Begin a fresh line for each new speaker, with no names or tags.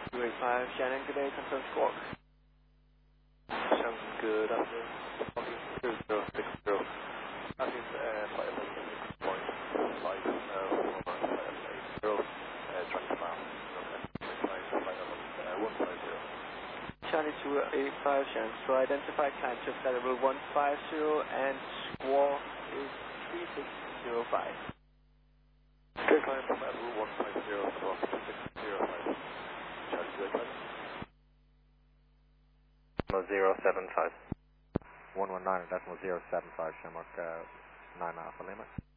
285 Shannon, good day, confirm squawk.
Shannon, good afternoon. 2060. That is flight level 6.5, 20 miles. Flight level 150.
Charlie 285 Shannon, so identify climb to flight level 150 and squawk is 3605.
Clear climb from level 150, squawk 3605. Charlie 285.
075. 119.075, Shamrock 9 Alpha Lima.